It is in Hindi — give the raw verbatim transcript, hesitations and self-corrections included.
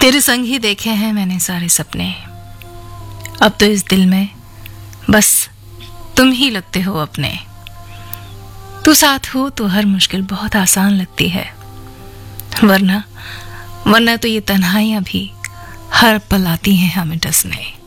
तेरे संग ही देखे हैं मैंने सारे सपने, अब तो इस दिल में बस तुम ही लगते हो अपने। तू साथ हो तो हर मुश्किल बहुत आसान लगती है, वरना वरना तो ये तन्हाइयां भी हर पल आती हैं हमें डसने।